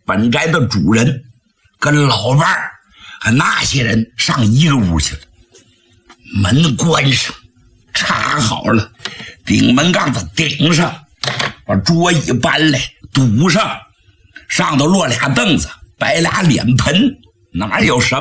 本宅的主人跟老伴儿和那些人上一个屋去了，门关上，插好了，顶门杠子顶上，把桌椅搬来堵上，上头落俩凳子，摆俩脸盆，哪有什么